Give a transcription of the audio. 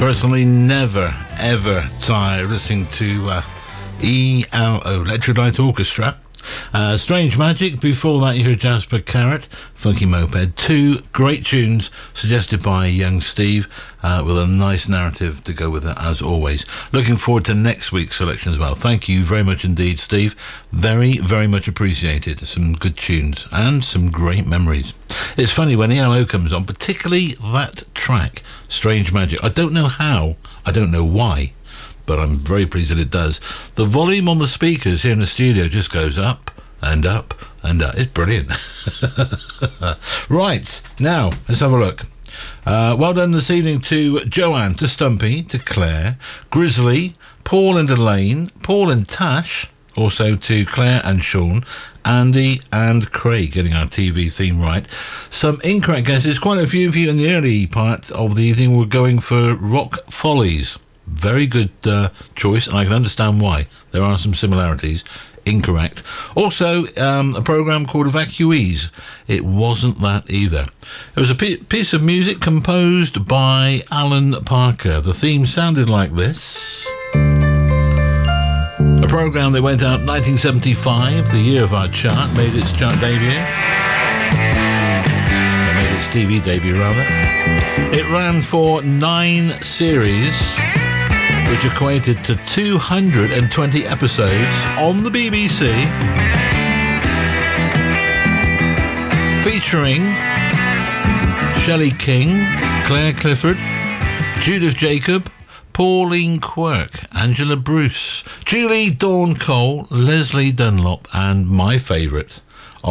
Personally, never, ever tire listening to ELO, Electric Light Orchestra. Strange Magic. Before that, you heard Jasper Carrot, Funky Moped. Two great tunes suggested by young Steve, with a nice narrative to go with it, as always. Looking forward to next week's selection as well. Thank you very much indeed, Steve. Very, very much appreciated. Some good tunes and some great memories. It's funny when ELO comes on, particularly that track, Strange Magic. I don't know how, I don't know why, but I'm very pleased that it does. The volume on the speakers here in the studio just goes up and up and up. It's brilliant. Right, now, let's have a look. Well done this evening to Joanne, to Stumpy, to Claire, Grizzly, Paul and Elaine, Paul and Tash, also to Claire and Sean, Andy and Craig, getting our TV theme right. Some incorrect guesses. Quite a few of you in the early part of the evening were going for Rock Follies. Very good choice, and I can understand why. There are some similarities. Incorrect. Also, a programme called Evacuees. It wasn't that either. It was a piece of music composed by Alan Parker. The theme sounded like this. A programme that went out 1975, the year of our chart, made its chart debut. Or made its TV debut, rather. It ran for 9 series, which equated to 220 episodes on the BBC, featuring Shelley King, Claire Clifford, Judith Jacob, Pauline Quirk, Angela Bruce, Julie Dawn Cole, Leslie Dunlop, and my favourite,